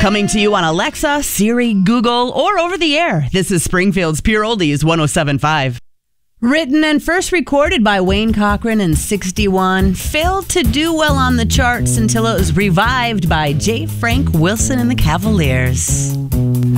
Coming to you on Alexa, Siri, Google, or over the air. This is Springfield's Pure Oldies 107.5. Written and first recorded by Wayne Cochran in '61, failed to do well on the charts until it was revived by J. Frank Wilson and the Cavaliers.